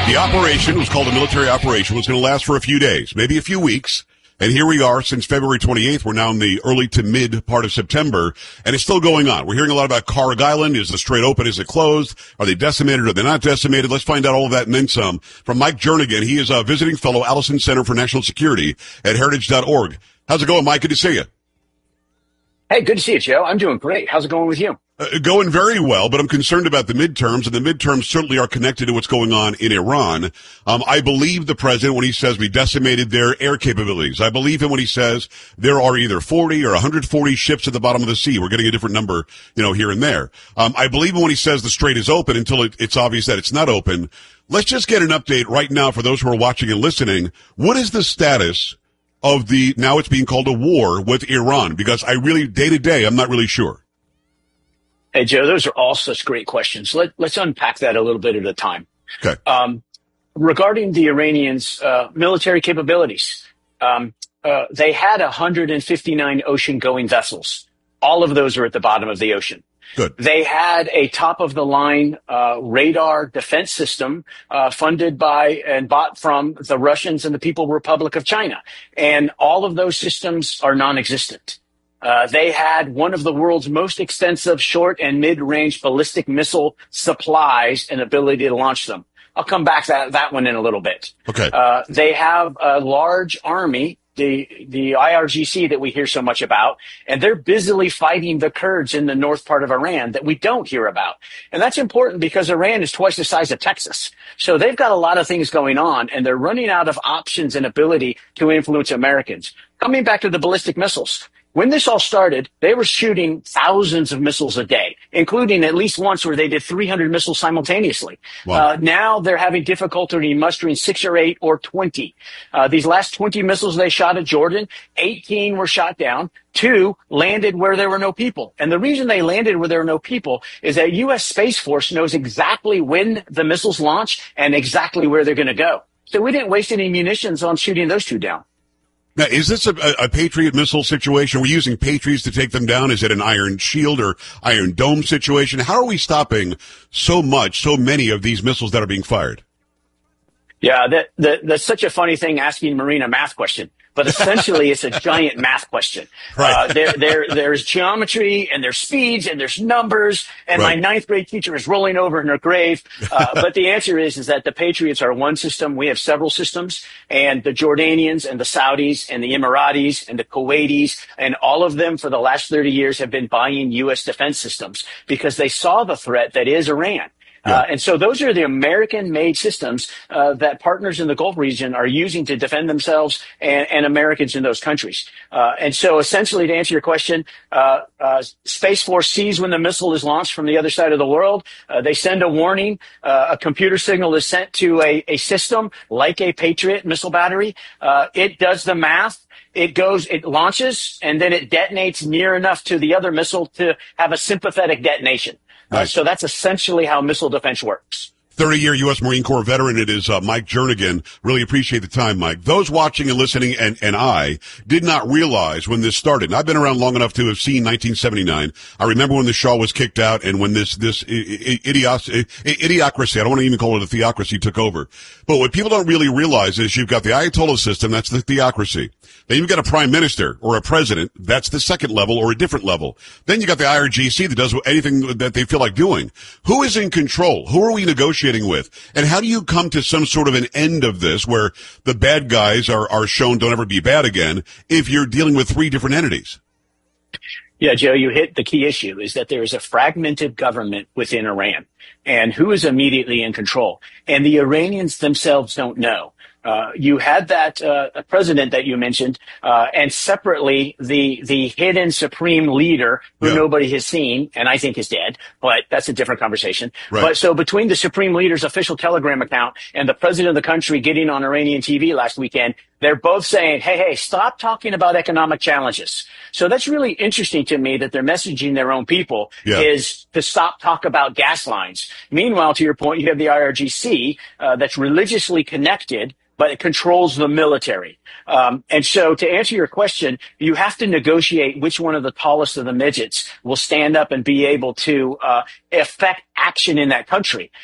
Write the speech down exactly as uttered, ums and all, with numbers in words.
The operation was called a military operation, was going to last for a few days, maybe a few weeks. And here we are since February twenty-eighth. We're now in the early to mid part of September, and it's still going on. We're hearing a lot about Carrig Island. Is the strait open? Is it closed? Are they decimated? Are they not decimated? Let's find out all of that and then some from Mike Jernigan. He is a visiting fellow, Allison Center for National Security at heritage dot org. How's it going, Mike? Good to see you. Hey, good to see you, Joe. I'm doing great. How's it going with you? Uh, going very well, but I'm concerned about the midterms, and the midterms certainly are connected to what's going on in Iran. Um, I believe the president when he says we decimated their air capabilities. I believe him when he says there are either forty or one hundred forty ships at the bottom of the sea. We're getting a different number, you know, here and there. Um, I believe him when he says the strait is open until it, it's obvious that it's not open. Let's just get an update right now for those who are watching and listening. What is the status of the, now it's being called a war with Iran? Because I really, day to day, I'm not really sure. Hey, Joe, those are all such great questions. Let, let's unpack that a little bit at a time. Okay. Um, regarding the Iranians' uh, military capabilities, um, uh, they had one hundred fifty-nine ocean-going vessels. All of those are at the bottom of the ocean. Good. They had a top-of-the-line uh, radar defense system uh, funded by and bought from the Russians and the People's Republic of China. And all of those systems are non-existent. Uh, they had one of the world's most extensive short and mid-range ballistic missile supplies and ability to launch them. I'll come back to that, that one in a little bit. Okay. Uh, they have a large army, the, the I R G C that we hear so much about, and they're busily fighting the Kurds in the north part of Iran that we don't hear about. And that's important because Iran is twice the size of Texas. So they've got a lot of things going on, and they're running out of options and ability to influence Americans. Coming back to the ballistic missiles. When this all started, they were shooting thousands of missiles a day, including at least once where they did three hundred missiles simultaneously. Wow. Uh, now they're having difficulty mustering six or eight or twenty. Uh, these last twenty missiles they shot at Jordan, eighteen were shot down. Two landed where there were no people. And the reason they landed where there were no people is that U S Space Force knows exactly when the missiles launch and exactly where they're going to go. So we didn't waste any munitions on shooting those two down. Now, is this a, a Patriot missile situation? We're using Patriots to take them down. Is it an Iron Shield or Iron Dome situation? How are we stopping so much, so many of these missiles that are being fired? Yeah, that, that that's such a funny thing asking Marine a math question. But essentially, it's a giant math question. Right. Uh, there, there, there's geometry and there's speeds and there's numbers. And right. my ninth grade teacher is rolling over in her grave. Uh, but the answer is, is that the Patriots are one system. We have several systems, and the Jordanians and the Saudis and the Emiratis and the Kuwaitis and all of them for the last thirty years have been buying U S defense systems because they saw the threat that is Iran. Uh, and so those are the American-made systems uh, that partners in the Gulf region are using to defend themselves and, and Americans in those countries. Uh, and so essentially, to answer your question, uh, uh, Space Force sees when the missile is launched from the other side of the world. Uh, they send a warning. Uh, a computer signal is sent to a, a system like a Patriot missile battery. Uh, it does the math. It goes, it launches, and then it detonates near enough to the other missile to have a sympathetic detonation. Uh, so that's essentially how missile defense works. thirty-year U S Marine Corps veteran. It is uh, Mike Jernigan. Really appreciate the time, Mike. Those watching and listening, and, and I, did not realize when this started. And I've been around long enough to have seen nineteen seventy-nine. I remember when the Shah was kicked out and when this this idios, idiocracy, I don't want to even call it a theocracy, took over. But what people don't really realize is you've got the Ayatollah system, that's the theocracy. Then you've got a prime minister or a president, that's the second level or a different level. Then you got the I R G C that does anything that they feel like doing. Who is in control? Who are we negotiating with? And how do you come to some sort of an end of this where the bad guys are, are shown don't ever be bad again if you're dealing with three different entities? Yeah, Joe, you hit the key issue is that there is a fragmented government within Iran, and who is immediately in control. And the Iranians themselves don't know. Uh, you had that uh, president that you mentioned, uh, and separately the the hidden supreme leader who yeah. nobody has seen, and I think is dead, but that's a different conversation. Right. But so between the supreme leader's official Telegram account and the president of the country getting on Iranian T V last weekend, they're both saying, hey, hey, stop talking about economic challenges. So that's really interesting to me that they're messaging their own people yeah. is to stop talk about gas lines. Meanwhile, to your point, you have the I R G C uh, that's religiously connected, but it controls the military. Um, and so to answer your question, you have to negotiate which one of the tallest of the midgets will stand up and be able to uh, effect action in that country.